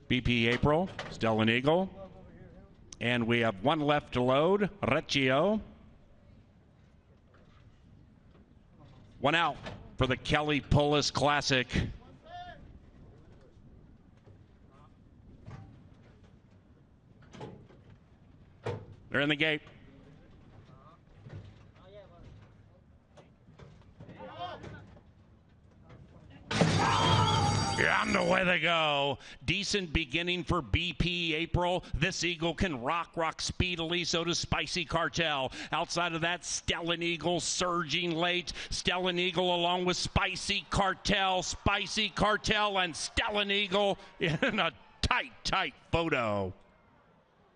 BP April, Stellan Eagle. And we have one left to load, Recchio. One out for the Kelly Pullis Classic. They're in the gate. On the way they go. Decent beginning for BP April. This Eagle can rock speedily. So does Spicy Cartel. Outside of that, Stellan Eagle surging late. Stellan Eagle along with Spicy Cartel. Spicy Cartel and Stellan Eagle in a tight photo.